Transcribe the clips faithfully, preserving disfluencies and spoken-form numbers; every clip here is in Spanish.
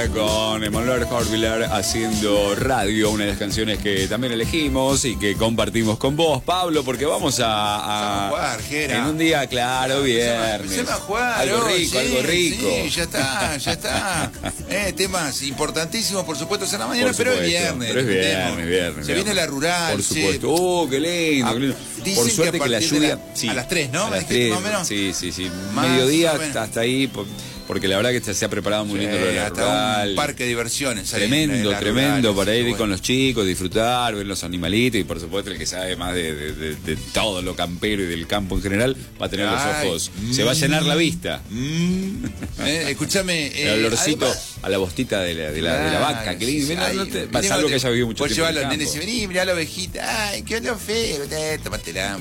Con Emanuel Horviler haciendo radio, una de las canciones que también elegimos y que compartimos con vos, Pablo, porque vamos a, a jugar, Jera. En un día, claro, viernes. Empecemos a jugar, algo oh, rico, sí, algo rico. Sí, ya está, ya está. eh, temas importantísimos, por supuesto, es en la mañana, Por supuesto, pero es viernes. Pero es viernes, viernes. Se viene la rural. Por supuesto. Sí. Oh, qué lindo, A, qué lindo. Dicen Por suerte que, a que la partir lluvia. de la, Sí, a las tres, ¿no? A ¿Me las dijiste tres, más o menos? Sí, sí, sí. Más Mediodía o menos. hasta ahí. Porque la verdad que se ha preparado muy lindo Sí, lo de la hasta rural. un parque de diversiones. Ahí Tremendo, en la tremendo rural, para ir bueno. con los chicos, disfrutar, ver los animalitos y por supuesto el que sabe más de, de, de, de todo lo campero y del campo en general va a tener Ay, los ojos. mm, Se va a llenar la vista. Mm, eh, escúchame. Eh, El olorcito además, a la bostita de la, de la, de la vaca. Que lindo. Mirá, no te, pasa algo que haya vivido mucho tiempo. tiempo. Vos llevas en a el los nenes y campo. vení, mirá la ovejita. Ay, qué olor feo. Eh, Tomátela.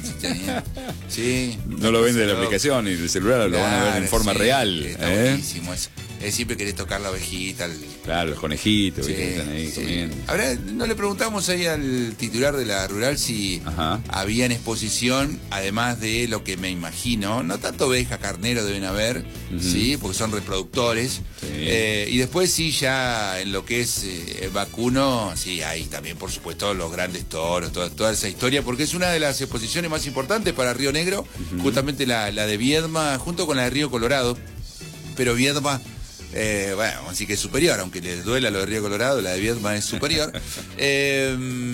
Sí. No lo ven de la aplicación y del celular, lo van a ver en forma sí, real. Está ¿eh? buenísimo eso. Eh, siempre querés tocar la ovejita. El... Claro, los conejitos Sí, que están ahí sí. comiendo. Ahora, no le preguntamos ahí al titular de la rural si Ajá. había en exposición, además de lo que me imagino, no tanto oveja, carnero deben haber, Uh-huh. sí, porque son reproductores. Sí. Eh, y después sí, ya en lo que es eh, vacuno, sí, hay también, por supuesto, los grandes toros, toda, toda esa historia, porque es una de las exposiciones más importantes para Río Negro, Uh-huh. justamente la, la de Viedma, junto con la de Río Colorado, pero Viedma... Eh, bueno, así que es superior, aunque les duela lo de Río Colorado, la de Viedma es superior. eh,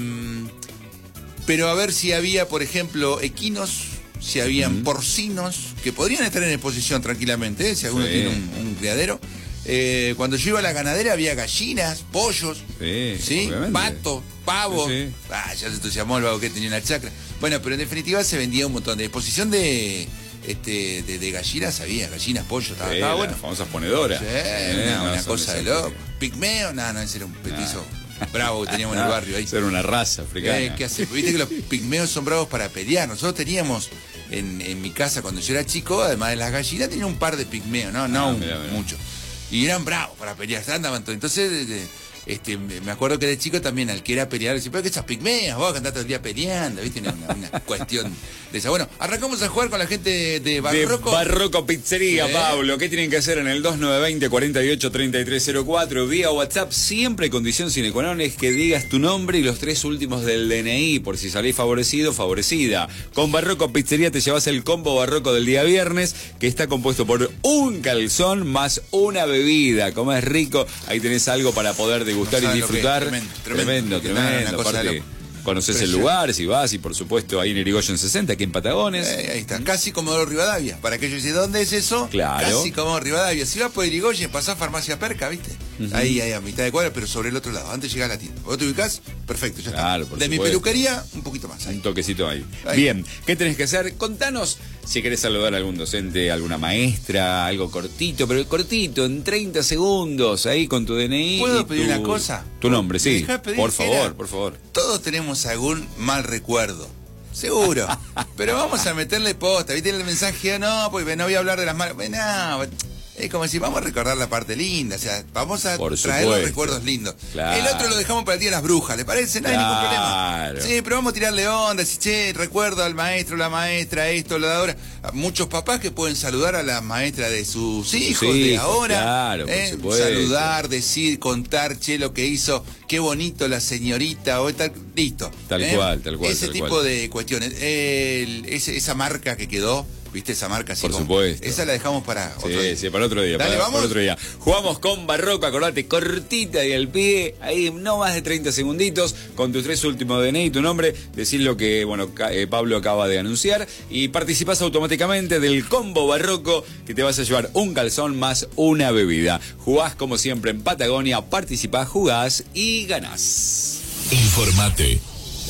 pero a ver si había, por ejemplo, equinos, si habían uh-huh. porcinos, que podrían estar en exposición tranquilamente, ¿eh? Si alguno sí. tiene un, un criadero. Eh, cuando yo iba a la ganadera había gallinas, pollos, sí, ¿sí? patos, pavos. Sí, sí. Ah, ya se entusiasmó el vago que tenía una chacra. Bueno, pero en definitiva se vendía un montón de exposición de... Este, de, de gallinas había, gallinas, pollo, estaba, sí, estaba bueno. Las famosas ponedoras. Sí, eh, una, no, una cosa de loco. exacto. Pigmeo, no, no, ese era un petizo nah. bravo que teníamos en el barrio ahí. Era una raza africana. Eh, ¿Qué hace? Viste que los pigmeos son bravos para pelear. Nosotros teníamos en, en mi casa cuando yo era chico, además de las gallinas, tenía un par de pigmeos, no, no ah, un, mirá, mirá. mucho. Y eran bravos para pelear, andaban todo. Entonces, de, este, me acuerdo que de chico también al que era pelear, decía, pero que esas pigmeas, vos cantás todo el día peleando, ¿viste? Una, una, una cuestión de esa. Bueno, arrancamos a jugar con la gente de, de Barroco. De Barroco Pizzería, ¿Eh? Pablo. ¿Qué tienen que hacer en el dos nueve dos cero, cuarenta y ocho, treinta y tres cero cuatro? Vía WhatsApp, siempre condición sine qua non es que digas tu nombre y los tres últimos del D N I, por si salís favorecido, favorecida. Con Barroco Pizzería te llevas el combo Barroco del día viernes, que está compuesto por un calzón más una bebida. Como es rico, ahí tenés algo para poder degustar No y disfrutar. tremendo, tremendo, tremendo. tremendo. Una cosa de Aparte, loco. conoces el lugar, si vas, y por supuesto ahí en Irigoyen sesenta, aquí en Patagones. Eh, ahí está, casi Comodoro Rivadavia. Para aquellos que dicen, ¿dónde es eso? Claro. Casi Comodoro Rivadavia. Si vas por Irigoyen, pasás Farmacia Perca, ¿viste? Uh-huh. Ahí, ahí, a mitad de cuadra, pero sobre el otro lado. Antes de llegar a la tienda. ¿Vos te ubicás? Perfecto, ya claro, está. por De supuesto. mi peluquería, un poquito más. Ahí. Un toquecito ahí. ahí. Bien, ¿qué tenés que hacer? Contanos si querés saludar a algún docente, alguna maestra, algo cortito, pero cortito, en treinta segundos, ahí con tu D N I. ¿Puedo y pedir tu, una cosa? Tu nombre, sí. Pedir, por favor, Jera? por favor. Todos tenemos algún mal recuerdo. Seguro. Pero vamos a meterle posta. ¿Viste el mensaje? No, pues no voy a hablar de las malas. No, es como si vamos a recordar la parte linda. O sea, vamos a Por traer supuesto. los recuerdos lindos. Claro. El otro lo dejamos para el día de las brujas, ¿le parece? No hay Claro. ningún problema. Sí, pero vamos a tirarle onda. Si, che, recuerdo al maestro, la maestra, esto, lo de ahora. Muchos papás que pueden saludar a la maestra de sus hijos Sí, de ahora. claro, por eh, supuesto. saludar, decir, contar, che, lo que hizo, qué bonito la señorita, o tal, listo. Tal eh. cual, tal cual. Ese tal tipo cual. de cuestiones. El, ese, esa marca que quedó, ¿viste? Esa marca así Por como- supuesto. Esa la dejamos para otro Sí, día. sí, para otro día. Dale, para, vamos. para otro día. Jugamos con Barroco, acordate, cortita y al pie, ahí no más de treinta segunditos, con tus tres últimos D N I y tu nombre, decís lo que, bueno, eh, Pablo acaba de anunciar y participás automáticamente del combo Barroco que te vas a llevar un calzón más una bebida. Jugás como siempre en Patagonia, participás, jugás y ganás. Informate.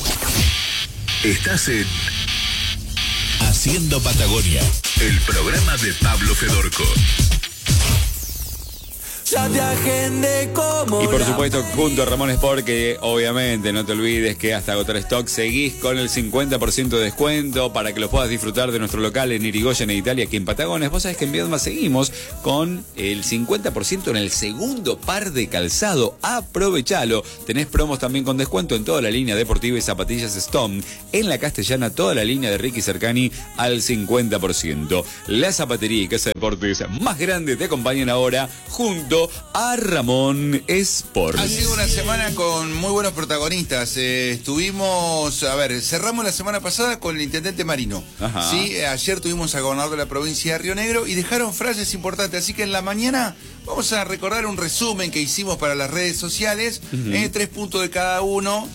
Estás en Haciendo Patagonia, el programa de Pablo Fedorco. Ya te agendé como Y por la- supuesto, junto a Ramón Sport, que obviamente no te olvides que hasta agotar stock seguís con el cincuenta por ciento de descuento para que lo puedas disfrutar de nuestro local en Irigoyen, en Italia, aquí en Patagones. Vos sabés que en Viedma seguimos con el cincuenta por ciento en el segundo par de calzado. Aprovechalo. Tenés promos también con descuento en toda la línea deportiva y zapatillas Stone. En la Castellana, toda la línea de Ricky Cercani al cincuenta por ciento. La zapatería y casa de deportes más grande te acompañan ahora junto junto a Ramón Sport. Ha sido una semana con muy buenos protagonistas. Eh, estuvimos, a ver, cerramos la semana pasada con el intendente Marino. Ajá. Sí, ayer tuvimos al gobernador de la provincia de Río Negro y dejaron frases importantes. Así que en la mañana vamos a recordar un resumen que hicimos para las redes sociales, uh-huh. eh, tres puntos de cada uno.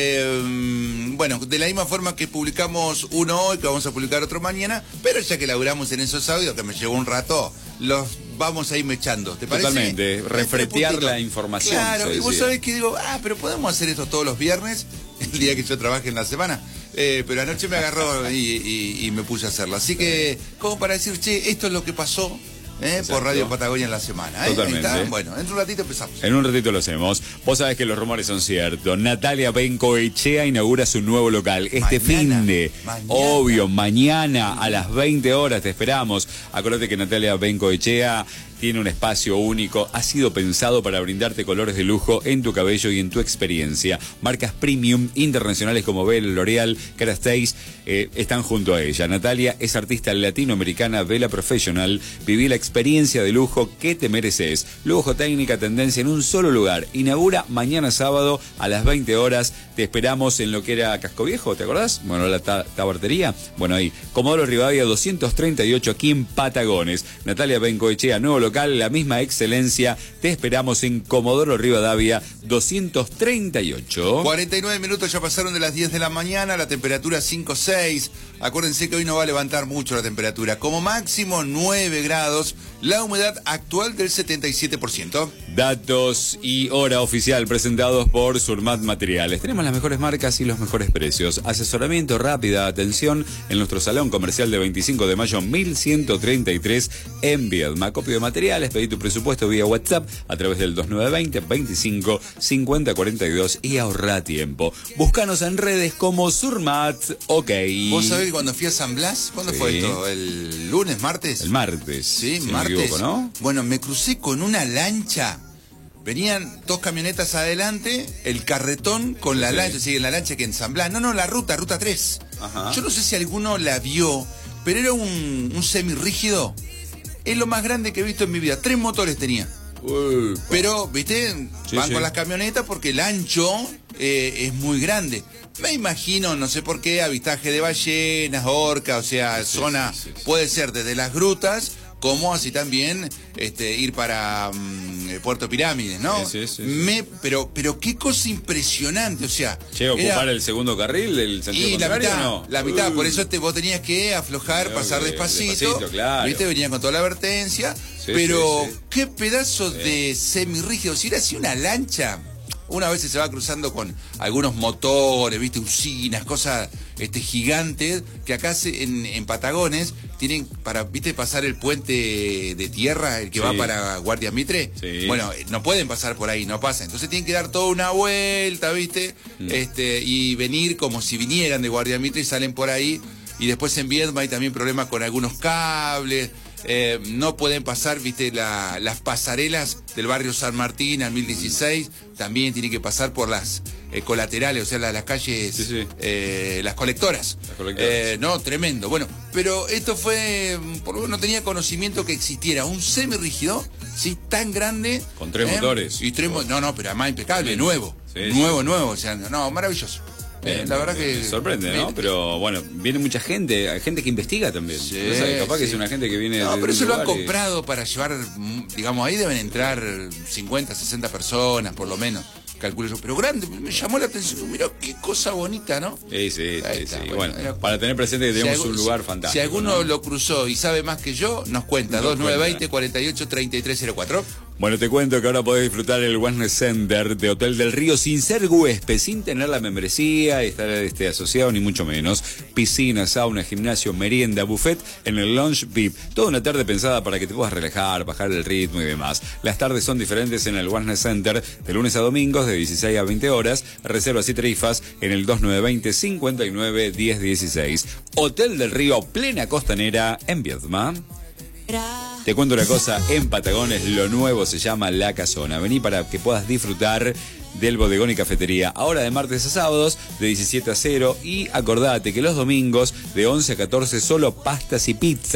Eh, bueno, de la misma forma que publicamos uno hoy, que vamos a publicar otro mañana, pero ya que laburamos en esos audios, que me llevó un rato, los vamos a ir mechando, ¿te parece? Totalmente, refretear la información. Claro, y vos sabés que digo, ah, pero podemos hacer esto todos los viernes, el día que yo trabaje en la semana. Eh, pero anoche me agarró y, y, y me puse a hacerlo. Así que, como para decir, che, esto es lo que pasó. ¿Eh? Por Radio Patagonia en la semana. ¿eh? Totalmente. Ahí está. Bueno, en un ratito empezamos. En un ratito lo hacemos. Vos sabés que los rumores son ciertos. Natalia Bengoechea inaugura su nuevo local. Este fin de, obvio, mañana a las veinte horas te esperamos. Acordate que Natalia Bengoechea tiene un espacio único, ha sido pensado para brindarte colores de lujo en tu cabello y en tu experiencia. Marcas premium internacionales como Bell, L'Oreal, Kerastase eh, están junto a ella. Natalia es artista latinoamericana, Vela Professional. Viví la experiencia de lujo que te mereces. Lujo, técnica, tendencia en un solo lugar. Inaugura mañana sábado a las veinte horas. Te esperamos en lo que era Casco Viejo, ¿te acordás? Bueno, la ta tabartería. Bueno, ahí. Comodoro Rivadavia doscientos treinta y ocho aquí en Patagones. Natalia Bengoechea, nuevo local. La misma excelencia, te esperamos en Comodoro Rivadavia doscientos treinta y ocho. cuarenta y nueve minutos ya pasaron de las diez de la mañana, la temperatura cinco seis. Acuérdense que hoy no va a levantar mucho la temperatura, como máximo nueve grados, la humedad actual del setenta y siete por ciento. Datos y hora oficial presentados por Surmat Materiales. Tenemos las mejores marcas y los mejores precios. Asesoramiento, rápida atención en nuestro salón comercial de veinticinco de mayo mil ciento treinta y tres en Viedma. Acopio de materiales. Pedí tu presupuesto vía WhatsApp a través del dos nueve dos cero, veinticinco, cincuenta, cuarenta y dos y ahorra tiempo. Búscanos en redes como Surmat, ok. ¿Vos sabés que cuando fui a San Blas, ¿cuándo sí. fue esto? ¿El lunes, martes? El martes. Sí, si martes. No me equivoco, ¿no? Bueno, me crucé con una lancha. Venían dos camionetas adelante, el carretón con la sí. lancha, sí, la lancha que en San Blas. No, no, la ruta, ruta tres. Ajá. Yo no sé si alguno la vio, pero era un, un semirrígido. Es lo más grande que he visto en mi vida. Tres motores tenía. Uy, pero, ¿viste? Sí, Van sí. con las camionetas porque el ancho eh, es muy grande. Me imagino, no sé por qué, avistaje de ballenas, orca, o sea, sí, zona, sí, sí, sí. puede ser desde las grutas, como así también este, ir para um, Puerto Pirámides, ¿no? Sí, sí, sí, sí. Me, pero, pero qué cosa impresionante, o sea... Che, ocupar era... el segundo carril del sentido y contrario, la mitad, ¿no? la mitad, uh. por eso te, vos tenías que aflojar, claro, pasar despacito, despacito claro. ¿viste? Venía con toda la advertencia, sí, pero sí, sí. qué pedazo sí. de semirrígido, si era así una lancha... Una vez se va cruzando con algunos motores, viste, usinas, cosas este, gigantes, que acá se, en, en Patagones tienen para, viste, pasar el puente de tierra, el que sí. va para Guardia Mitre. Sí. Bueno, no pueden pasar por ahí, no pasa. Entonces tienen que dar toda una vuelta, viste, mm. este, y venir como si vinieran de Guardia Mitre y salen por ahí. Y después en Viedma hay también problemas con algunos cables. Eh, no pueden pasar, viste, la, las pasarelas del barrio San Martín al mil dieciséis, también tienen que pasar por las eh, colaterales, o sea, las, las calles, sí, sí. Eh, las colectoras. Las colectoras. Eh, no, tremendo. Bueno, pero esto fue, por lo menos no tenía conocimiento que existiera un semirrígido, sí, tan grande. Con tres eh, motores. Y tres, oh. No, no, pero además impecable, nuevo. Sí, nuevo, sí. nuevo, o sea, no, maravilloso. Eh, la verdad que... Sorprende, ¿no? Pero bueno, viene mucha gente, hay gente que investiga también. Sí, o sea, capaz sí. que es una gente que viene... No, de pero eso lo han y... comprado para llevar, digamos, ahí deben entrar cincuenta, sesenta personas, por lo menos. Calculo yo, pero grande, me llamó la atención, mirá qué cosa bonita, ¿no? Sí, sí, sí, está, sí. Bueno, bueno, para tener presente que tenemos si un lugar fantástico. Si alguno ¿no? lo cruzó y sabe más que yo, nos cuenta, dos nueve dos cero, cuarenta y ocho, treinta y tres cero cuatro. Bueno, te cuento que ahora podés disfrutar el Wellness Center de Hotel del Río sin ser huésped, sin tener la membresía y estar este, asociado, ni mucho menos. Piscina, sauna, gimnasio, merienda, buffet en el Lounge V I P. Toda una tarde pensada para que te puedas relajar, bajar el ritmo y demás. Las tardes son diferentes en el Wellness Center de lunes a domingos de dieciséis a veinte horas. Reservas y tarifas en el dos nueve dos cero, cincuenta y nueve, diez dieciséis. Hotel del Río, plena costanera en Viedma. Te cuento una cosa, en Patagones lo nuevo se llama La Casona. Vení para que puedas disfrutar del bodegón y cafetería. Ahora de martes a sábados de diecisiete a cero y acordate que los domingos de once a catorce solo pastas y pizzas.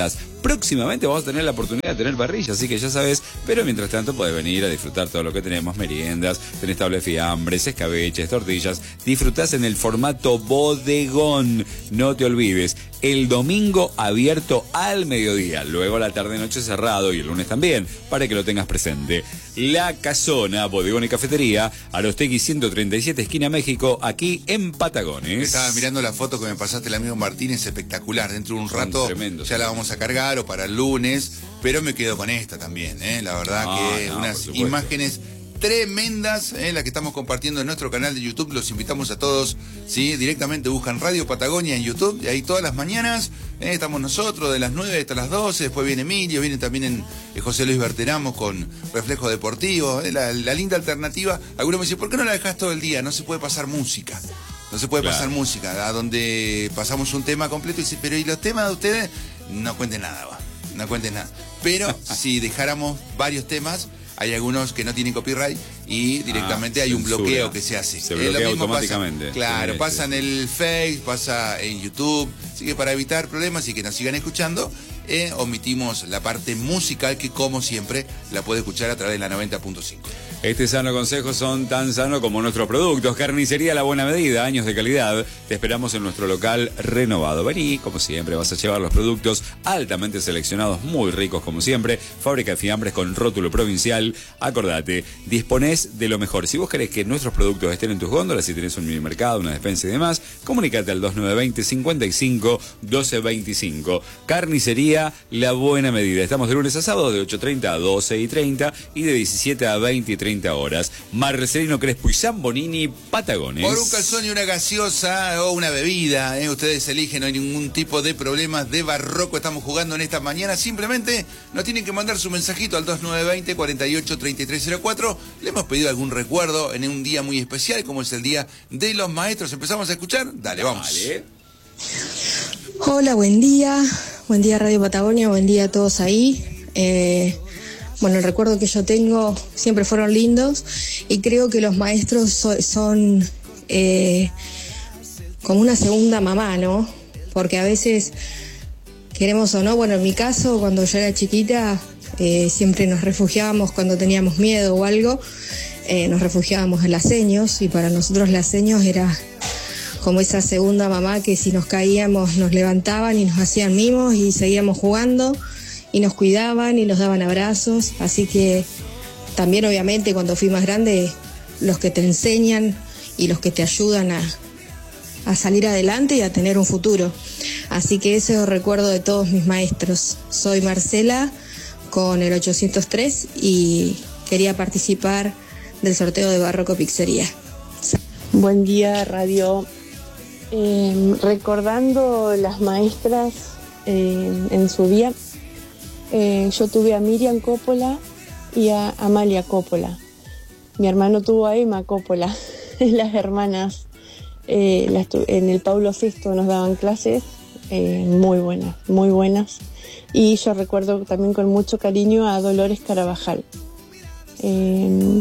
próximamente vamos a tener la oportunidad de tener parrilla, así que ya sabes, pero mientras tanto podés venir a disfrutar todo lo que tenemos, meriendas, tenés tabla de fiambres, escabeches, tortillas, disfrutás en el formato bodegón, no te olvides, el domingo abierto al mediodía, luego la tarde-noche cerrado y el lunes también, para que lo tengas presente. La Casona, bodegón y cafetería, Arostegui ciento treinta y siete, esquina México, aquí en Patagones. Estaba mirando la foto que me pasaste el amigo Martínez, espectacular. Dentro de un rato tremendos, ya la vamos a cargar o para el lunes, pero me quedo con esta también, ¿eh? La verdad Ah, que no, unas por supuesto. imágenes tremendas, ¿eh? La que estamos compartiendo en nuestro canal de YouTube. Los invitamos a todos, ¿sí? Directamente buscan Radio Patagonia en YouTube, y ahí todas las mañanas, ¿eh? Estamos nosotros de las nueve hasta las doce, después viene Emilio, viene también en, eh, José Luis Berteramo con Reflejo Deportivo, ¿eh? la, la linda alternativa. Algunos me dicen, ¿por qué no la dejás todo el día? No se puede pasar música. No se puede Claro. pasar música, a donde pasamos un tema completo y dice, pero ¿y los temas de ustedes? No cuenten nada, va, no cuenten nada. Pero si dejáramos varios temas, hay algunos que no tienen copyright y directamente Ah, hay un censura. bloqueo que se hace. Se Eh, bloquea lo mismo automáticamente. pasa- claro, Sí, pasa sí. en el Face, pasa en YouTube. Así que para evitar problemas y que nos sigan escuchando, eh, omitimos la parte musical que, como siempre, la puede escuchar a través de la noventa punto cinco. Este sano consejo son tan sanos como nuestros productos. Carnicería La Buena Medida, años de calidad. Te esperamos en nuestro local renovado. Vení, como siempre, vas a llevar los productos altamente seleccionados, muy ricos como siempre. Fábrica de fiambres con rótulo provincial. Acordate, disponés de lo mejor. Si vos querés que nuestros productos estén en tus góndolas, si tenés un minimercado, una despensa y demás, comunícate al dos nueve dos cero, cincuenta y cinco, doce veinticinco. Carnicería La Buena Medida. Estamos de lunes a sábado de ocho treinta a doce y treinta y de diecisiete a veinte y treinta horas. Marcelino Crespo y Zambonini, Patagones. Por un calzón y una gaseosa o una bebida, ¿eh? Ustedes eligen, no hay ningún tipo de problemas de barroco. Estamos jugando en esta mañana. Simplemente nos tienen que mandar su mensajito al dos nueve dos cero, cuarenta y ocho, treinta y tres cero cuatro. Le hemos pedido algún recuerdo en un día muy especial, como es el Día de los Maestros. ¿Empezamos a escuchar? Dale, vamos. Vale. Hola, buen día. Buen día Radio Patagonia, buen día a todos ahí. Eh, bueno, el recuerdo que yo tengo siempre fueron lindos y creo que los maestros so- son eh, como una segunda mamá, ¿no? Porque a veces, queremos o no, bueno, en mi caso, cuando yo era chiquita, eh, siempre nos refugiábamos cuando teníamos miedo o algo, eh, nos refugiábamos en las seños y para nosotros las seños era como esa segunda mamá que si nos caíamos nos levantaban y nos hacían mimos y seguíamos jugando y nos cuidaban y nos daban abrazos. Así que también obviamente cuando fui más grande, los que te enseñan y los que te ayudan a, a salir adelante y a tener un futuro. Así que ese es el recuerdo de todos mis maestros. Soy Marcela con el ochocientos tres y quería participar del sorteo de Barroco Pizzería. Buen día, Radio. Eh, recordando las maestras eh, en su día, eh, yo tuve a Miriam Coppola y a Amalia Coppola. Mi hermano tuvo a Emma Coppola. Las hermanas eh, las tu- en el Paulo sexto nos daban clases eh, muy buenas, muy buenas. Y yo recuerdo también con mucho cariño a Dolores Carabajal. Eh,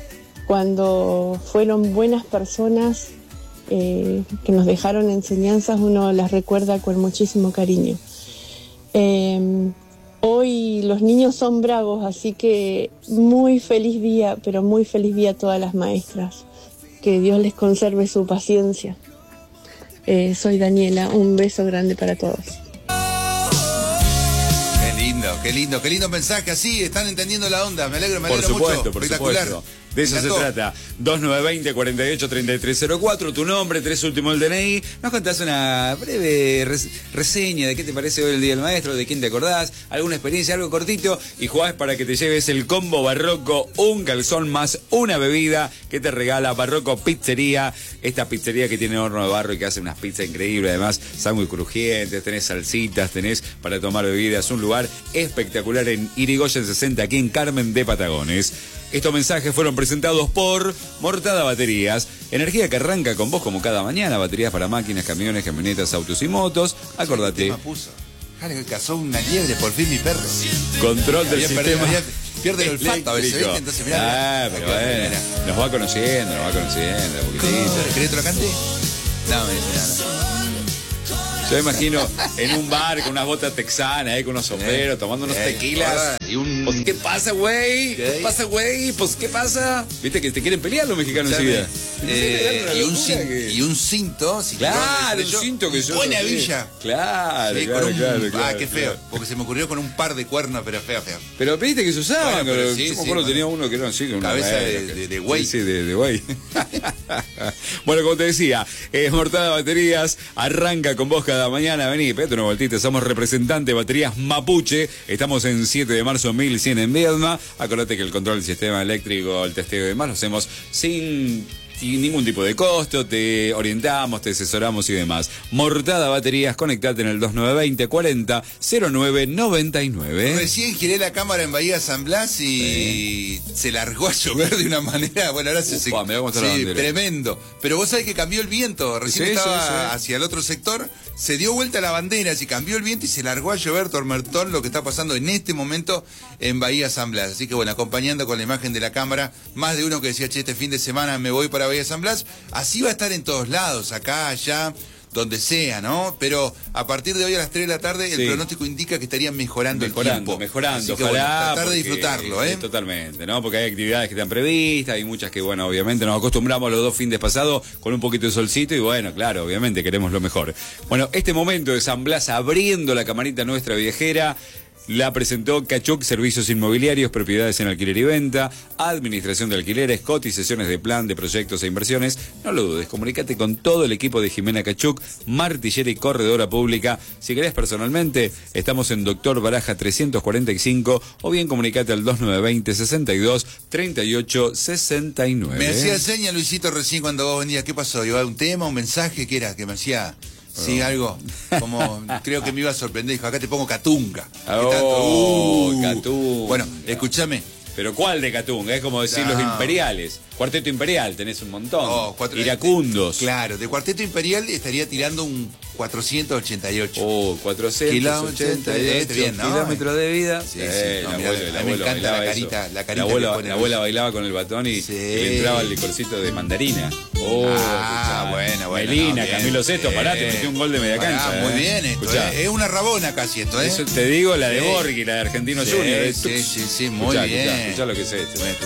cuando fueron buenas personas eh, que nos dejaron enseñanzas, uno las recuerda con muchísimo cariño. Eh, hoy los niños son bravos, así que muy feliz día, pero muy feliz día a todas las maestras. Que Dios les conserve su paciencia. Eh, soy Daniela, un beso grande para todos. Qué lindo, qué lindo, qué lindo mensaje. Así están entendiendo la onda. Me alegro, me Por alegro supuesto, mucho. por Espectacular. supuesto. De eso Me se encantó. trata. dos nueve dos cero, cuarenta y ocho, treinta y tres cero cuatro, tu nombre, tres últimos del D N I. Nos contás una breve res- reseña de qué te parece hoy el Día del Maestro, de quién te acordás, alguna experiencia, algo cortito, y jugás para que te lleves el combo Barroco, un calzón más una bebida que te regala Barroco Pizzería. Esta pizzería que tiene horno de barro y que hace unas pizzas increíbles, además, sándwich crujientes, tenés salsitas, tenés para tomar bebidas, un lugar espectacular en Irigoyen sesenta, aquí en Carmen de Patagones. Estos mensajes fueron presentados por Mortada Baterías, energía que arranca con vos como cada mañana, baterías para máquinas, camiones, camionetas, autos y motos. Acordate, ¿Qué tema puso? Jale, que cazó una liebre, por fin mi perro. control del Había perdido- sistema había- pierde el olfato a veces, eléctrico. ¿viste? Entonces, mirá, Ah, mirá, pero mirá, bueno, mirá. nos va conociendo, nos va conociendo un poquitito. ¿Querés que te lo cante? No, me dice nada. Yo me imagino en un bar con unas botas texanas, eh, con unos sombreros, tomando unos Eh, tequilas. y un- Pues, ¿qué pasa, güey? ¿Qué ¿Qué? pasa, güey? Pues, ¿qué pasa? Viste que te quieren pelear los mexicanos enseguida. Eh, Una y, un locura cin- que- y un cinto. cinturón Claro, de un sello, cinto que yo. Buena sí. villa. Claro, Sí, claro, con un- claro, Ah, claro, qué feo. claro. Porque se me ocurrió con un par de cuernos, pero feo, feo. Pero viste que se usaban. Bueno, pero pero sí, yo me sí, acuerdo bueno. tenía uno que era así, con una Cabeza madera, de- que- de- de güey. Sí, sí, de, de güey. Bueno, como te decía, eh, Mortada Baterías arranca con vos cada mañana. Vení, pete una vueltita. Somos representante de Baterías Mapuche. Estamos en siete de marzo mil cien en Viedma. Acordate que el control del sistema eléctrico, el testeo y demás lo hacemos sin... sin ningún tipo de costo, te orientamos, te asesoramos y demás. Mortada Baterías, conectate en el dos nueve dos cero cuarenta cero nueve noventa y nueve. Recién giré la cámara en Bahía San Blas y se largó a llover de una manera. Bueno, ahora se se- Upa, mirá cómo está la sí, bandera. tremendo. Pero vos sabés que cambió el viento. Recién Sí, estaba sí, sí. hacia el otro sector, se dio vuelta la bandera, se cambió el viento y se largó a llover tormentón lo que está pasando en este momento en Bahía San Blas. Así que bueno, acompañando con la imagen de la cámara, más de uno que decía, che, este fin de semana me voy para Bahía San Blas. Así va a estar en todos lados, acá, allá, donde sea, ¿no? Pero a partir de hoy a las tres de la tarde el Sí. pronóstico indica que estarían mejorando, Mejorando, el tiempo. mejorando, Así que, bueno, ojalá. tratar de porque- disfrutarlo, ¿eh? Totalmente, ¿no? Porque hay actividades que están previstas, hay muchas que, bueno, obviamente nos acostumbramos los dos fines pasados con un poquito de solcito y, bueno, claro, obviamente queremos lo mejor. Bueno, este momento de San Blas abriendo la camarita nuestra viajera. La presentó Cachuc Servicios Inmobiliarios, propiedades en alquiler y venta, administración de alquileres, cotizaciones de plan de proyectos e inversiones. No lo dudes, comunícate con todo el equipo de Jimena Cachuc, martillera y corredora pública. Si querés personalmente, estamos en Doctor Baraja trescientos cuarenta y cinco o bien comunicate al dos nueve dos cero sesenta y dos treinta y ocho sesenta y nueve. Me hacía seña Luisito recién cuando vos venías. ¿Qué pasó? ¿Iba un tema, un mensaje? ¿Qué era? Que me hacía... Sí, algo, como creo que me iba a sorprender. Dijo, acá te pongo Catunga. ¿Qué Oh, tanto? Uh. Catunga. Bueno, escúchame. Pero ¿cuál de Catunga? Es como decir No. los imperiales. Cuarteto Imperial, tenés un montón. Oh, cuatro- Iracundos. Claro, de Cuarteto Imperial estaría tirando un cuatrocientos ochenta y ocho. Oh, cuatrocientos ochenta y ocho Kilómetros, bien, ¿no? kilómetros de vida. Sí, sí, Eh, no, el mirá, abuelo, a el mí me abuelo encanta bailaba la eso. carita- la carita La que abuela, pone la Luis. abuela bailaba con el batón y, Sí. y le entraba el licorcito de mandarina. Oh, Ah, escuchá. bueno, bueno. Melina, no, bien, Camilo Sesto, bien. pará, te metió un gol de media Pará, cancha. Muy eh. bien esto, Escuchá, eh. Es una rabona casi esto, ¿eh? Eso te digo, la de Sí. Borghi, la de Argentino Sí, Junior. eh. sí, sí, sí, muy Escuchá, bien. Escuchá, escuchá lo que es esto.